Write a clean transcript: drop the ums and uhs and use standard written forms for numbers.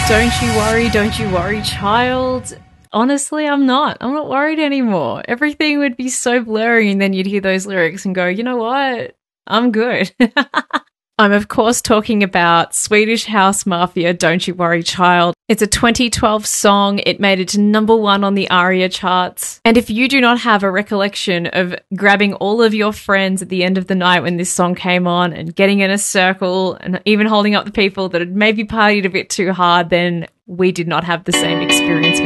Don't you worry, child. Honestly, I'm not. I'm not worried anymore. Everything would be so blurry, and then you'd hear those lyrics and go, you know what? I'm good. I'm, of course, talking about Swedish House Mafia, Don't You Worry, Child. It's a 2012 song. It made it to #1 on the ARIA charts. And if you do not have a recollection of grabbing all of your friends at the end of the night when this song came on and getting in a circle and even holding up the people that had maybe partied a bit too hard, then we did not have the same experience